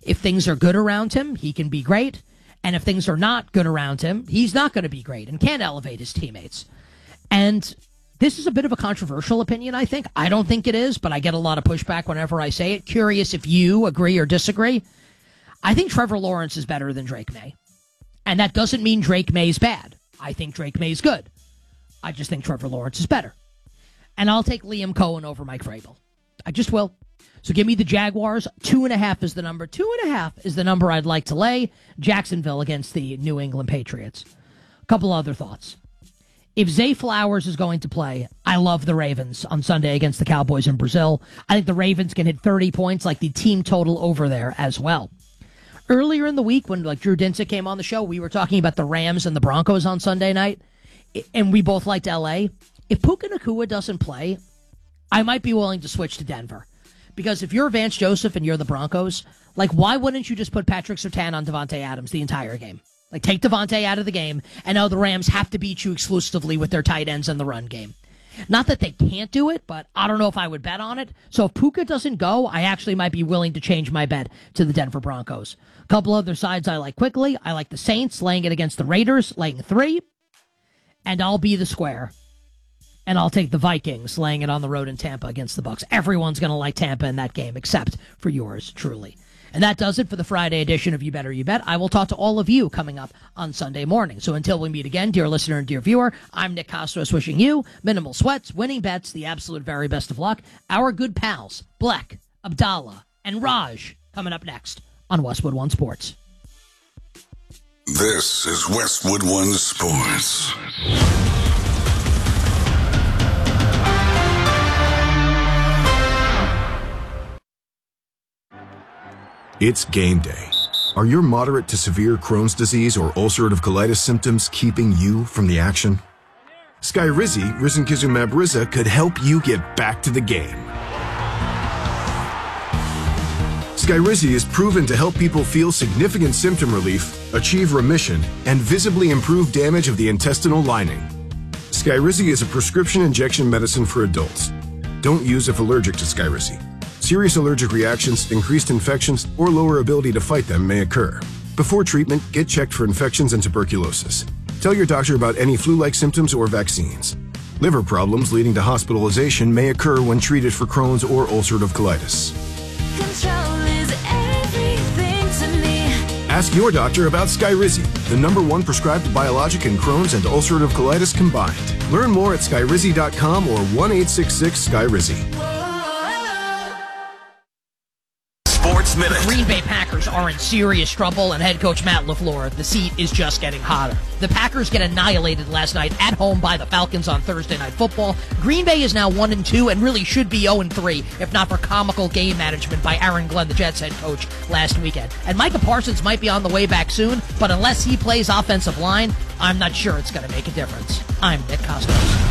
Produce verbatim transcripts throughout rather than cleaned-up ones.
If things are good around him, he can be great. And if things are not good around him, he's not going to be great and can't elevate his teammates. And this is a bit of a controversial opinion, I think. I don't think it is, but I get a lot of pushback whenever I say it. Curious if you agree or disagree. I think Trevor Lawrence is better than Drake May. And that doesn't mean Drake May's bad. I think Drake May's good. I just think Trevor Lawrence is better. And I'll take Liam Cohen over Mike Vrabel. I just will. So give me the Jaguars. Two and a half is the number. Two and a half is the number I'd like to lay. Jacksonville against the New England Patriots. A couple other thoughts. If Zay Flowers is going to play, I love the Ravens on Sunday against the Cowboys in Brazil. I think the Ravens can hit thirty points like the team total over there as well. Earlier in the week when like Drew Dinsick came on the show, we were talking about the Rams and the Broncos on Sunday night, and we both liked L A. If Puka Nacua doesn't play, I might be willing to switch to Denver. Because if you're Vance Joseph and you're the Broncos, like why wouldn't you just put Patrick Surtain on Devontae Adams the entire game? Like, take Devontae out of the game, and now the Rams have to beat you exclusively with their tight ends in the run game. Not that they can't do it, but I don't know if I would bet on it. So if Puka doesn't go, I actually might be willing to change my bet to the Denver Broncos. A couple other sides I like quickly. I like the Saints laying it against the Raiders, laying three. And I'll be the square. And I'll take the Vikings laying it on the road in Tampa against the Bucs. Everyone's going to like Tampa in that game, except for yours truly. And that does it for the Friday edition of You Better You Bet. I will talk to all of you coming up on Sunday morning. So until we meet again, dear listener and dear viewer, I'm Nick Kostos wishing you minimal sweats, winning bets, the absolute very best of luck. Our good pals, Black, Abdallah, and Raj, coming up next on Westwood One Sports. This is Westwood One Sports. It's game day. Are your moderate to severe Crohn's disease or ulcerative colitis symptoms keeping you from the action? Skyrizi, risankizumab Riza, could help you get back to the game. Skyrizi is proven to help people feel significant symptom relief, achieve remission, and visibly improve damage of the intestinal lining. Skyrizi is a prescription injection medicine for adults. Don't use if allergic to Skyrizi. Serious allergic reactions, increased infections, or lower ability to fight them may occur. Before treatment, get checked for infections and tuberculosis. Tell your doctor about any flu-like symptoms or vaccines. Liver problems leading to hospitalization may occur when treated for Crohn's or ulcerative colitis. Control is everything to me. Ask your doctor about Skyrizi, the number one prescribed biologic in Crohn's and ulcerative colitis combined. Learn more at skyrizi dot com or one eight six six Skyrizi. The Green Bay Packers are in serious trouble, and head coach Matt LaFleur, the seat is just getting hotter. The Packers get annihilated last night at home by the Falcons on Thursday Night Football. Green Bay is now one and two and really should be oh and three if not for comical game management by Aaron Glenn, the Jets head coach, last weekend. And Micah Parsons might be on the way back soon, but unless he plays offensive line, I'm not sure it's going to make a difference. I'm Nick Kostos.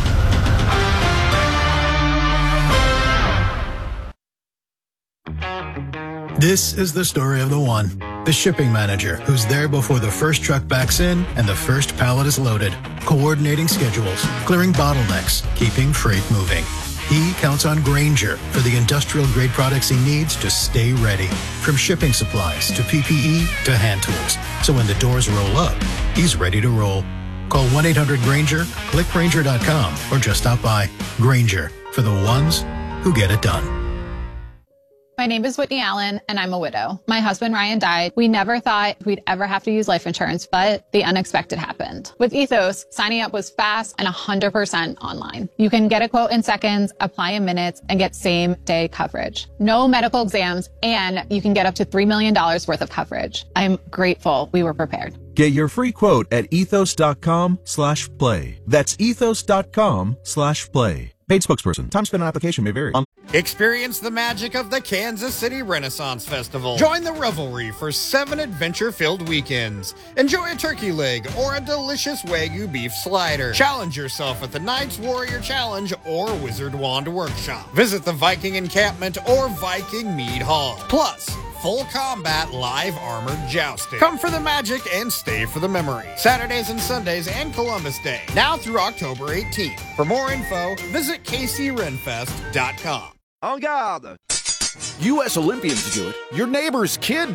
This is the story of the one, the shipping manager, who's there before the first truck backs in and the first pallet is loaded, coordinating schedules, clearing bottlenecks, keeping freight moving. He counts on Grainger for the industrial-grade products he needs to stay ready, from shipping supplies to P P E to hand tools. So when the doors roll up, he's ready to roll. Call one eight hundred Grainger, click Grainger dot com, or just stop by. Grainger, for the ones who get it done. My name is Whitney Allen, and I'm a widow. My husband, Ryan, died. We never thought we'd ever have to use life insurance, but the unexpected happened. With Ethos, signing up was fast and one hundred percent online. You can get a quote in seconds, apply in minutes, and get same-day coverage. No medical exams, and you can get up to three million dollars worth of coverage. I'm grateful we were prepared. Get your free quote at ethos dot com slash play. That's ethos dot com slash play. Paid spokesperson. Time spent on application may vary. Experience the magic of the Kansas City Renaissance Festival. Join the revelry for seven adventure-filled weekends. Enjoy a turkey leg or a delicious Wagyu beef slider. Challenge yourself at the Knights Warrior Challenge or Wizard Wand Workshop. Visit the Viking Encampment or Viking Mead Hall. Plus, full combat live armored jousting. Come for the magic and stay for the memory. Saturdays and Sundays and Columbus Day. Now through October eighteenth. For more info, visit k c renfest dot com. En garde! U S Olympians do it. Your neighbor's kid